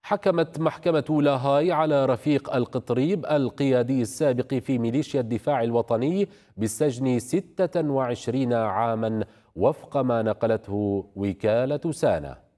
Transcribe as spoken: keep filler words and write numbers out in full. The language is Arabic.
حكمت محكمة لاهاي على رفيق القطريب القيادي السابق في ميليشيا الدفاع الوطني بالسجن ستة وعشرين عاما وفق ما نقلته وكالة سانا.